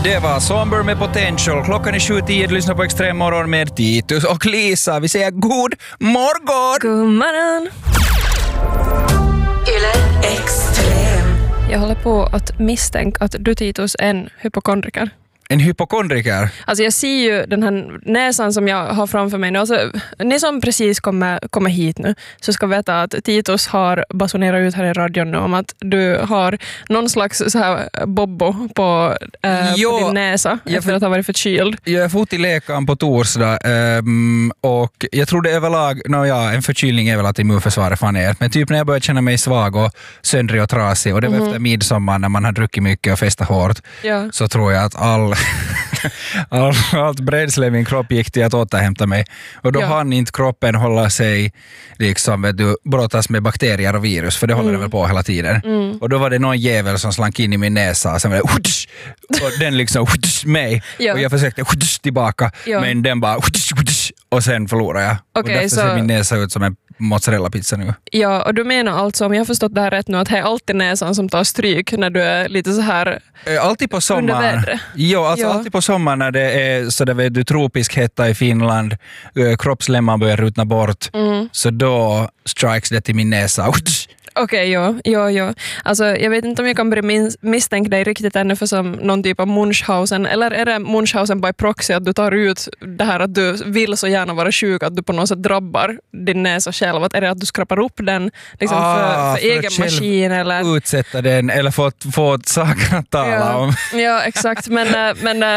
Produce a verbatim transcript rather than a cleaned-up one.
Det var Somber med Potential. Klockan är sju tio, lyssna på Extrem morgon med Titus och Lisa. Vi säger god morgon! God morgon! Yle Extrem. Jag håller på att misstänka att du, Titus, är en hypokondriker. En hypokondriker? Alltså jag ser ju den här näsan som jag har framför mig nu. Alltså, ni som precis kommer, kommer hit nu så ska veta att Titus har basunerat ut här i radion nu om att du har någon slags så här bobbo på, äh, jo, på din näsa efter för, att ha varit förkyld. Jag är fot i läkaren på torsdag um, och jag tror det överlag, no, ja, en förkylning är väl att immunförsvaret fan är. Men typ när jag började känna mig svag och söndrig och trasig och det var mm. efter midsommar när man har druckit mycket och festat hårt, ja. Så tror jag att all All, allt bränsle i min kropp gick till att återhämta mig. Och då ja. hann inte kroppen hålla sig liksom, vet du, brottas med bakterier och virus, för det håller mm. det väl på hela tiden. Mm. Och då var det någon jävel som slank in i min näsa och sen var det hutsch, och den liksom hutsch, mig. Ja. Och jag försökte hutsch tillbaka, ja. men den bara hutsch, hutsch, och sen förlorade jag. Okay, och därför så... ser min näsa ut som en mozzarella-pizza nu. Ja, och du menar alltså, om jag har förstått det här rätt nu, att det är alltid näsan som tar stryk när du är lite så här alltid på sommaren. Jo, alltså ja. alltid på sommaren när det är så där vet du, tropisk hetta i Finland, kroppslemman börjar rutna bort, mm. så då strikes det till min näsa. Okej, okay, ja, ja, ja. Alltså, jag vet inte om jag kan börja min- misstänka dig riktigt ännu för som någon typ av Munchausen. Eller är det Munchausen by proxy att du tar ut det här att du vill så gärna vara sjuk att du på något sätt drabbar din näsa själv? Att är det att du skrapar upp den liksom ah, för, för, för egen maskin? Eller utsätta den eller få, få saker att tala ja. om. Ja, exakt. Men, men